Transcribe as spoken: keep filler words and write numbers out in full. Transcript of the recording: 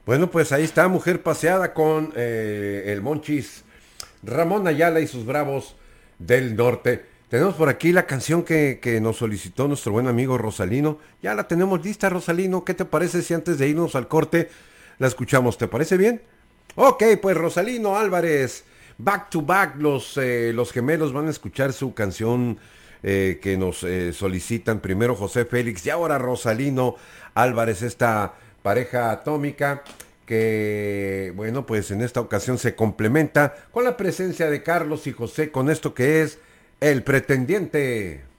Bueno, pues ahí está, Mujer Paseada con eh, el Monchis, Ramón Ayala y sus Bravos del Norte. Tenemos por aquí la canción que, que nos solicitó nuestro buen amigo Rosalino. Ya la tenemos lista, Rosalino. ¿Qué te parece si antes de irnos al corte la escuchamos? ¿Te parece bien? Ok, pues Rosalino Álvarez, back to back, los, eh, los gemelos van a escuchar su canción eh, que nos eh, solicitan. Primero José Félix y ahora Rosalino Álvarez, esta pareja atómica que, bueno, pues en esta ocasión se complementa con la presencia de Carlos y José con esto que es El Pretendiente.